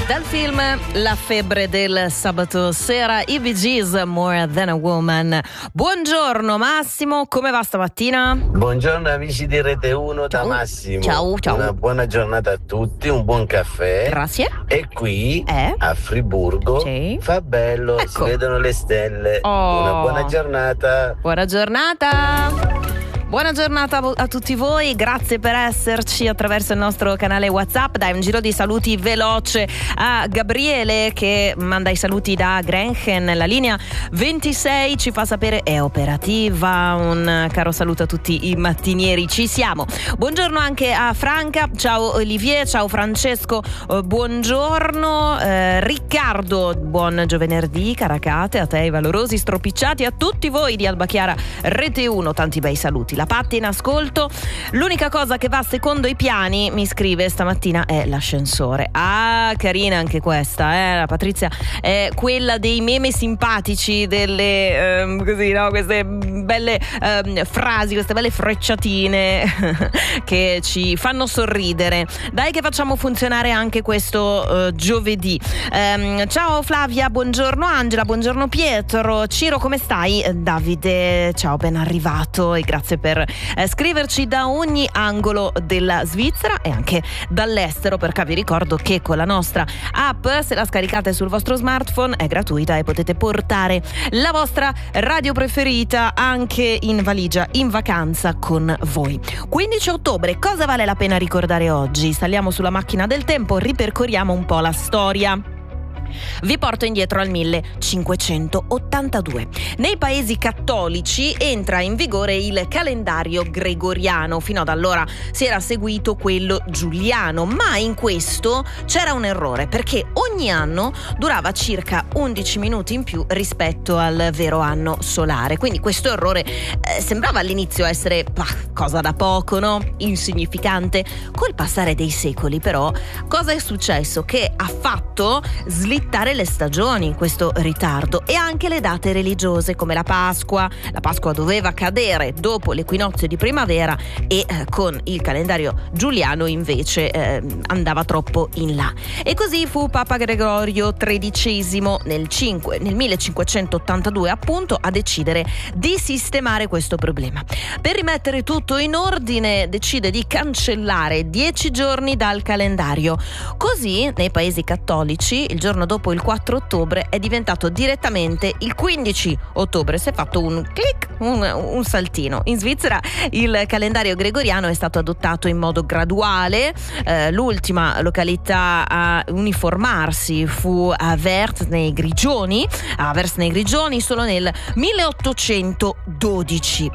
Dal film La febbre del sabato sera, i Bee Gees, More Than a Woman. Buongiorno Massimo, come va stamattina? Buongiorno amici di Rete 1 da Massimo. Ciao. Una buona giornata a tutti, un buon caffè. Grazie. E qui a Friburgo fa bello, ecco, si vedono le stelle. Una buona giornata. Buona giornata. Buona giornata a tutti voi, grazie per esserci attraverso il nostro canale WhatsApp. Dai, un giro di saluti veloce a Gabriele che manda i saluti da Grenchen. La linea 26 ci fa sapere è operativa. Un caro saluto a tutti i mattinieri, ci siamo. Buongiorno anche a Franca, ciao Olivier, ciao Francesco, buongiorno Riccardo, buon giovedì, caracate a te, i valorosi stropicciati, a tutti voi di Alba Chiara Rete 1, tanti bei saluti. La Patti in ascolto. L'unica cosa che va secondo i piani, mi scrive stamattina, è l'ascensore. Ah, carina anche questa, la Patrizia è quella dei meme simpatici, delle così, no? Queste belle frasi, queste belle frecciatine che ci fanno sorridere. Dai che facciamo funzionare anche questo giovedì. Ciao Flavia, buongiorno Angela, buongiorno Pietro. Ciro, come stai? Davide, ciao, ben arrivato e grazie per scriverci da ogni angolo della Svizzera e anche dall'estero, perché vi ricordo che con la nostra app, se la scaricate sul vostro smartphone, è gratuita e potete portare la vostra radio preferita anche in valigia in vacanza con voi. 15 ottobre, cosa vale la pena ricordare oggi? Saliamo sulla macchina del tempo, ripercorriamo un po' la storia. Vi porto indietro al 1582. Nei paesi cattolici entra in vigore il calendario gregoriano. Fino ad allora si era seguito quello giuliano, ma in questo c'era un errore, perché ogni anno durava circa 11 minuti in più rispetto al vero anno solare. Quindi questo errore sembrava all'inizio essere cosa da poco, no? Insignificante. Col passare dei secoli, però, cosa è successo? Che ha fatto slittare le stagioni questo ritardo, e anche le date religiose come la Pasqua. La Pasqua doveva cadere dopo l'equinozio di primavera e con il calendario giuliano invece andava troppo in là. E così fu Papa Gregorio XIII nel 1582 appunto a decidere di sistemare questo problema. Per rimettere tutto in ordine decide di cancellare 10 giorni dal calendario. Così nei paesi cattolici il giorno dopo il 4 ottobre è diventato direttamente il 15 ottobre. Si è fatto un click, un saltino. In Svizzera il calendario gregoriano è stato adottato in modo graduale. L'ultima località a uniformarsi fu Avers nei Grigioni solo nel 1812.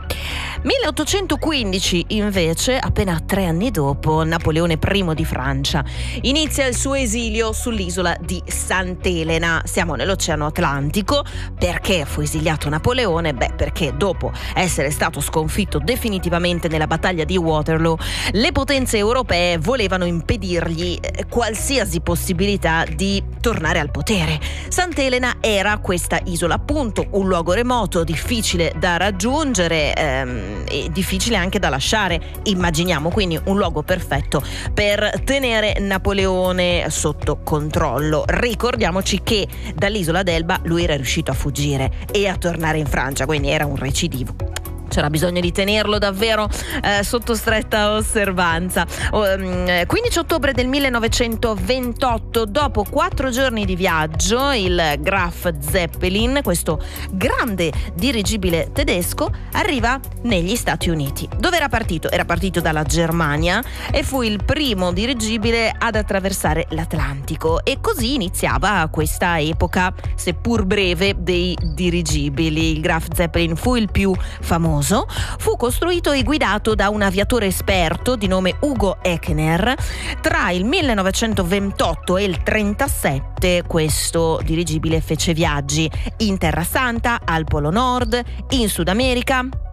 1815 invece, appena 3 anni dopo, Napoleone I di Francia inizia il suo esilio sull'isola di Sant'Elena. Siamo nell'Oceano Atlantico. Perché fu esiliato Napoleone? Perché dopo essere stato sconfitto definitivamente nella battaglia di Waterloo, le potenze europee volevano impedirgli qualsiasi possibilità di tornare al potere. Sant'Elena era questa isola, appunto, un luogo remoto, difficile da raggiungere e difficile anche da lasciare. Immaginiamo quindi un luogo perfetto per tenere Napoleone sotto controllo. Ricordiamoci che dall'isola d'Elba lui era riuscito a fuggire e a tornare in Francia, quindi era un recidivo. C'era bisogno di tenerlo davvero sotto stretta osservanza. 15 ottobre del 1928, dopo 4 giorni di viaggio, il Graf Zeppelin, questo grande dirigibile tedesco, arriva negli Stati Uniti. Dove era partito? Era partito dalla Germania e fu il primo dirigibile ad attraversare l'Atlantico. E così iniziava questa epoca, seppur breve, dei dirigibili. Il Graf Zeppelin fu il più famoso. Fu costruito e guidato da un aviatore esperto di nome Ugo Echner. Tra il 1928 e il 1937 questo dirigibile fece viaggi in Terra Santa, al Polo Nord, in Sud America,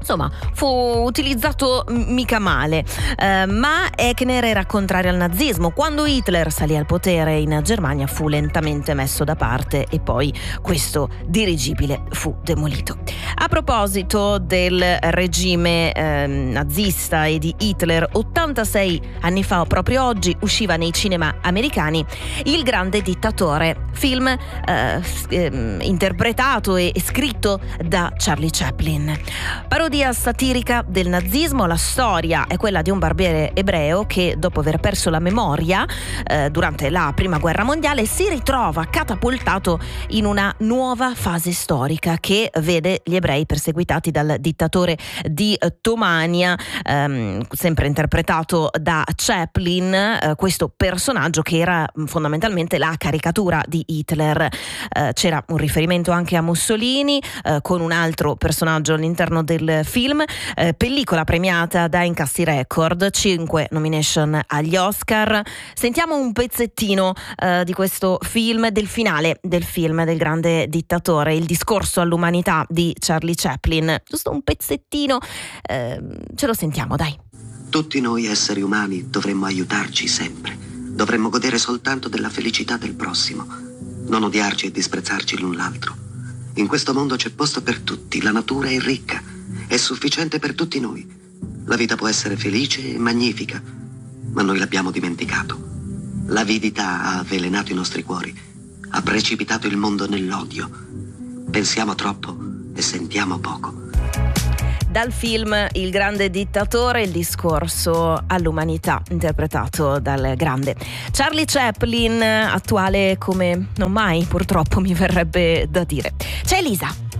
Insomma, fu utilizzato mica male, ma Echner era contrario al nazismo. Quando Hitler salì al potere in Germania fu lentamente messo da parte e poi questo dirigibile fu demolito. A proposito del regime nazista e di Hitler, 86 anni fa, proprio oggi, usciva nei cinema americani Il grande dittatore, film interpretato e scritto da Charlie Chaplin. Parodia satirica del nazismo. La storia è quella di un barbiere ebreo che, dopo aver perso la memoria durante la Prima Guerra Mondiale, si ritrova catapultato in una nuova fase storica che vede gli ebrei perseguitati dal dittatore di Tomania, sempre interpretato da Chaplin, questo personaggio che era fondamentalmente la caricatura di Hitler. C'era un riferimento anche a Mussolini con un altro personaggio all'interno del film, pellicola premiata da Incassi Record, 5 nomination agli Oscar. Sentiamo un pezzettino di questo film, del finale del film del grande dittatore, il discorso all'umanità di Charlie Chaplin. Giusto un pezzettino, ce lo sentiamo, dai. Tutti noi esseri umani dovremmo aiutarci sempre. Dovremmo godere soltanto della felicità del prossimo, non odiarci e disprezzarci l'un l'altro. In questo mondo c'è posto per tutti, la natura è ricca, è sufficiente per tutti noi. La vita può essere felice e magnifica, ma noi l'abbiamo dimenticato. L'avidità ha avvelenato i nostri cuori, ha precipitato il mondo nell'odio. Pensiamo troppo e sentiamo poco. Dal film Il grande dittatore, il discorso all'umanità, interpretato dal grande Charlie Chaplin, attuale come non mai, purtroppo, mi verrebbe da dire. C'è Elisa.